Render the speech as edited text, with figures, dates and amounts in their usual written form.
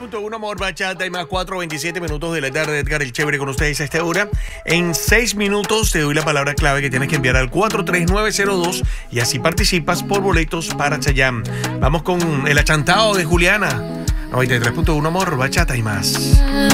1 amor, bachata y más 4:27 minutos de la tarde. Edgar el Chévere con ustedes a esta hora. En 6 minutos te doy la palabra clave que tienes que enviar al 43902 y así participas por boletos para Chayanne. Vamos con el achantado de Juliana. 93.1 amor, bachata y más.